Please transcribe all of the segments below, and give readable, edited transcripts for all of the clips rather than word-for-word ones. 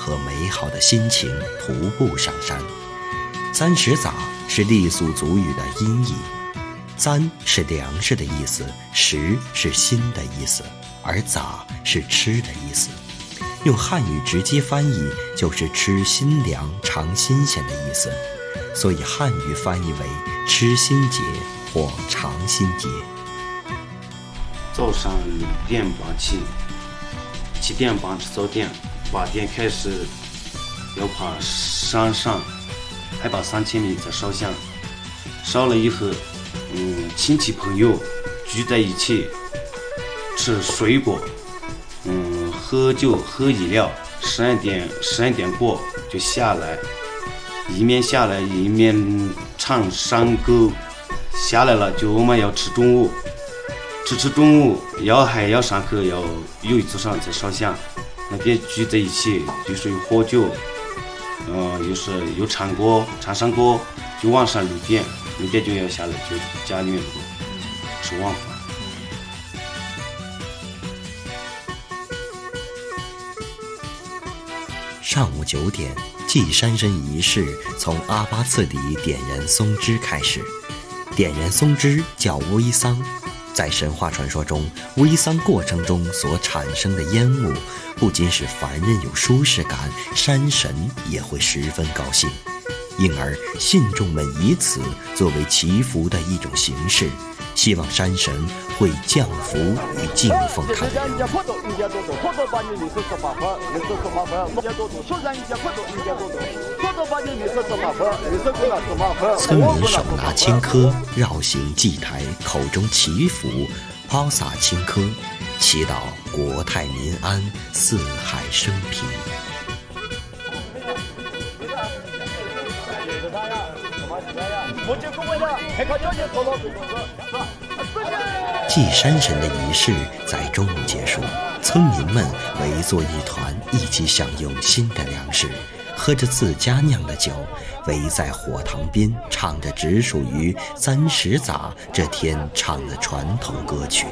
和美好的心情徒步上山。簪石仨是傈僳族语的音译，簪是粮食的意思，石是心的意思，而仨是吃的意思。用汉语直接翻译就是吃新粮尝新鲜的意思，所以汉语翻译为吃新节或尝新节。 早上6点半起，7点半吃早点，8点开始要爬山上，海拔3000米再烧香，烧了以后，亲戚朋友聚在一起吃水果，喝酒喝饮料，11点过就下来，一面下来一面唱山歌，下来了就我们要吃中午，吃中午还要上课，要有一组上再烧香，那边聚在一起就是有喝酒，有唱歌唱山歌，就晚上6点就要下来，就家里面吃晚饭。 上午9点，祭山神仪式从阿巴次里点燃松枝开始。点燃松枝叫煨桑，在神话传说中，煨桑过程中所产生的烟雾，不仅使凡人有舒适感，山神也会十分高兴。因而信众们以此作为祈福的一种形式，希望山神会降福与敬奉他的人。村民手拿青稞绕行祭台，口中祈福，抛洒青稞，祈祷国泰民安，四海升平。祭山神的仪式在中午结束，村民们围坐一团，一起享用新的粮食，喝着自家酿的酒，围在火塘边，唱着只属于簪石仨这天唱的传统歌曲。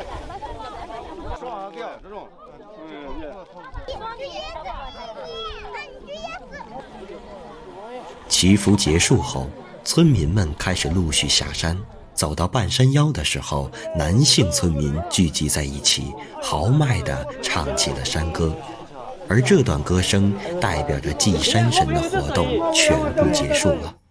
祈福结束后，村民们开始陆续下山，走到半山腰的时候，男性村民聚集在一起，豪迈地唱起了山歌，而这段歌声代表着祭山神的活动全部结束了。